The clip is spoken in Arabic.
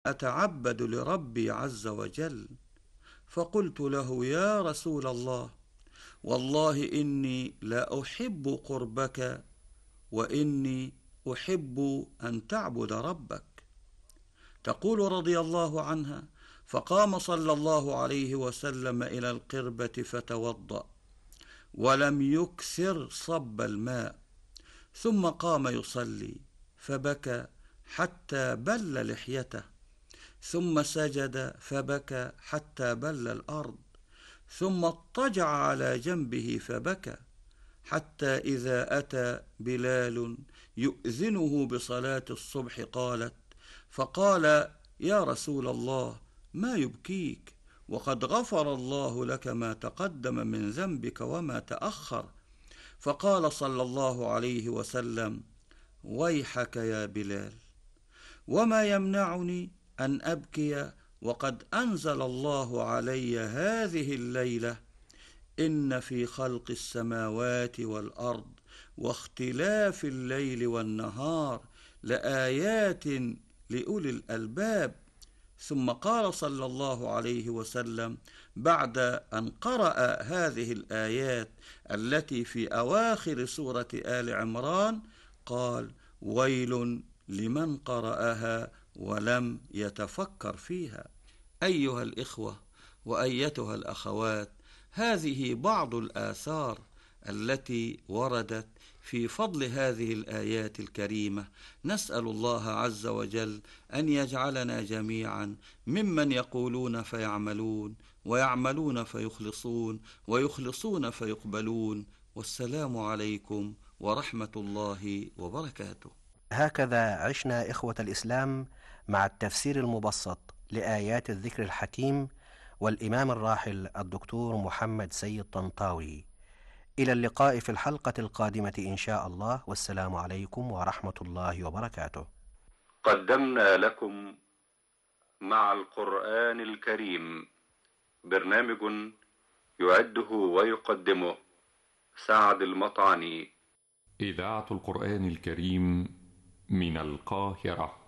أتعبد لربي عز وجل. فقلت له: يا رسول الله، والله إني لا أحب قربك، وإني أحب أن تعبد ربك. تقول رضي الله عنها: فقام صلى الله عليه وسلم إلى القربة فتوضأ، ولم يكثر صب الماء، ثم قام يصلي فبكى حتى بل لحيته، ثم سجد فبكى حتى بل الأرض، ثم اضطجع على جنبه فبكى، حتى إذا أتى بلال يؤذنه بصلاة الصبح فقال: يا رسول الله، ما يبكيك؟ وقد غفر الله لك ما تقدم من ذنبك وما تأخر. فقال صلى الله عليه وسلم: ويحك يا بلال، وما يمنعني أن أبكي وقد أنزل الله علي هذه الليلة: إن في خلق السماوات والأرض واختلاف الليل والنهار لآيات لأولي الألباب. ثم قال صلى الله عليه وسلم بعد أن قرأ هذه الآيات التي في أواخر سورة آل عمران، قال: ويل لمن قرأها ولم يتفكر فيها. أيها الإخوة وأيتها الأخوات، هذه بعض الآثار التي وردت في فضل هذه الآيات الكريمة. نسأل الله عز وجل أن يجعلنا جميعا ممن يقولون فيعملون، ويعملون فيخلصون، ويخلصون فيقبلون. والسلام عليكم ورحمة الله وبركاته. هكذا عشنا إخوة الإسلام مع التفسير المبسط لآيات الذكر الحكيم والإمام الراحل الدكتور محمد سيد طنطاوي. إلى اللقاء في الحلقة القادمة إن شاء الله، والسلام عليكم ورحمة الله وبركاته. قدمنا لكم مع القرآن الكريم برنامج يعده ويقدمه سعد المطعني. إذاعة القرآن الكريم من القاهرة.